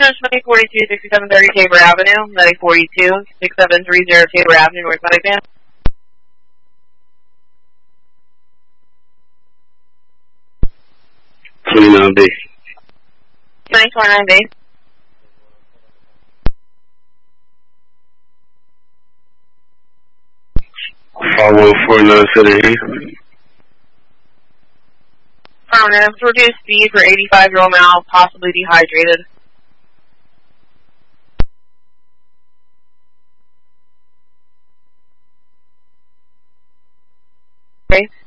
Medic 42, 6730 Tabor Avenue. Medic 42, 6730 Tabor Avenue, North Medic Van. 29 base. 929 base. Follow 4978. Affirmative. Reduced speed for 85 mile, possibly dehydrated. Okay.